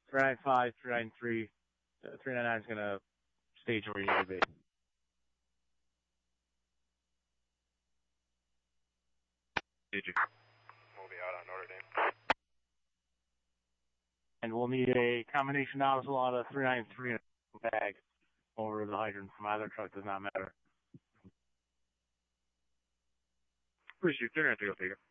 395, 393, 399 is going to stage where you need to be. We'll be out on Notre Dame. And we'll need a combination nozzle on a 393 bag over the hydrant from either truck. Does not matter. Appreciate it. They're going to have to go take it.